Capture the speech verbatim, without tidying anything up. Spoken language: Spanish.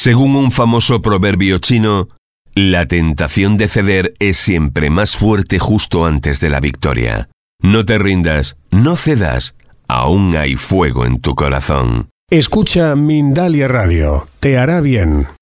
Según un famoso proverbio chino, la tentación de ceder es siempre más fuerte justo antes de la victoria. No te rindas, no cedas, aún hay fuego en tu corazón. Escucha Mindalia Radio, te hará bien.